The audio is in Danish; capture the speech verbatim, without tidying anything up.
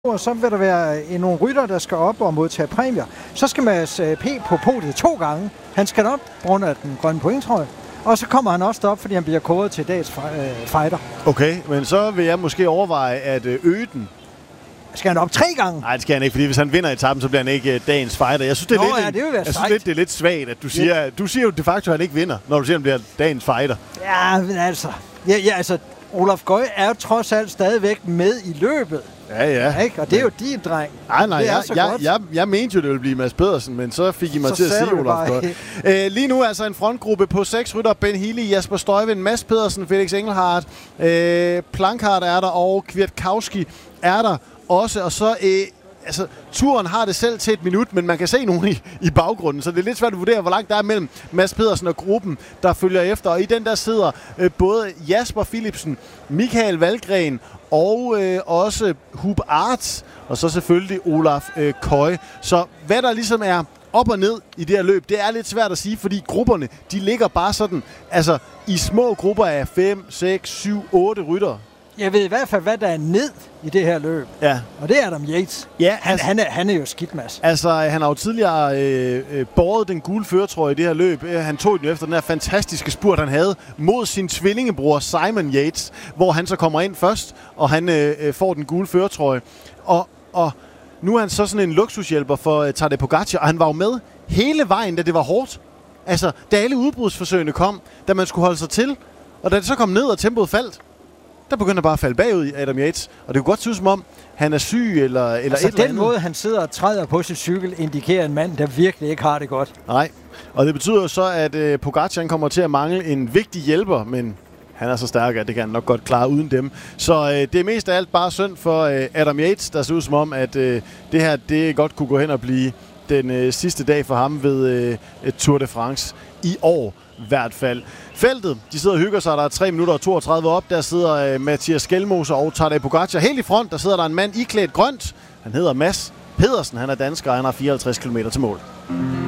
Og så vil der være nogle rytter, der skal op og modtage præmier. Så skal Mads P. på podiet to gange. Han skal op på grund af den grønne pointtrøje. Og så kommer han også op, fordi han bliver kåret til dagens fighter. Okay, men så vil jeg måske overveje at øge den. Skal han op tre gange? Nej, det skal han ikke, fordi hvis han vinder etappen, så bliver han ikke dagens fighter. Jeg synes, det er, Nå, lidt, ja, det vil være jeg synes lidt, det er lidt svagt, at du siger, ja. du siger jo de facto, at han ikke vinder, når du siger, at han bliver dagens fighter. Ja, men altså, ja, ja, altså Olaf Gøj er jo trods alt stadigvæk med i løbet. Ja, ja. Ikke? Og det er jo din dreng. Nej, nej, jeg, jeg, jeg, jeg mente jo, det ville blive Mads Pedersen, men så fik I mig så til at sige Olaf Gøj. Æ, lige nu altså en frontgruppe på seks rytter. Ben Healy, Jasper Stuyven, Mads Pedersen, Felix Engelhardt, øh, Plankhardt er der, og Kwiatkowski er der også. Og så... Øh, Altså, turen har det selv til et minut, men man kan se nogen i, i baggrunden, så det er lidt svært at vurdere, hvor langt der er mellem Mads Pedersen og gruppen, der følger efter. Og i den der sidder øh, både Jasper Philipsen, Michael Valgren og øh, også Hub Art, og så selvfølgelig Olaf øh, Køj. Så hvad der ligesom er op og ned i det her løb, det er lidt svært at sige, fordi grupperne, de ligger bare sådan, altså i små grupper af fem, seks, syv, otte ryttere. Jeg ved i hvert fald, hvad der er ned i det her løb. Ja. Og det er Adam Yates. Ja, han, altså, han, er, han er jo skidt, Mads. Altså, han har jo tidligere øh, øh, båret den gule førertrøje i det her løb. Han tog den jo efter den her fantastiske spurt, han havde mod sin tvillingebror Simon Yates, hvor han så kommer ind først, og han øh, får den gule førertrøje. Og, og nu er han så sådan en luksushjælper for øh, Tadej Pogačar, og han var jo med hele vejen, da det var hårdt. Altså, da alle udbrudsforsøgene kom, da man skulle holde sig til, og da det så kom ned, og tempoet faldt, der begynder bare at falde bagud i Adam Yates. Og det kunne godt se ud som om, han er syg eller, eller altså et eller den måde, han sidder og træder på sin cykel, indikerer en mand, der virkelig ikke har det godt. Nej, og det betyder jo så, at øh, Pogačar kommer til at mangle en vigtig hjælper, men han er så stærk, at det kan han nok godt klare uden dem. Så øh, det er mest af alt bare synd for øh, Adam Yates, der ser ud som om, at øh, det her det godt kunne gå hen og blive den øh, sidste dag for ham ved øh, Tour de France i år. I hvert fald. Feltet, de sidder og hygger sig, der er tre minutter og toogtredive op. Der sidder øh, Mathias Skelmose og Tadej Pogačar. Helt i front, der sidder der en mand iklædt grønt. Han hedder Mads Pedersen, han er dansker, og han har fireoghalvtreds kilometer til mål.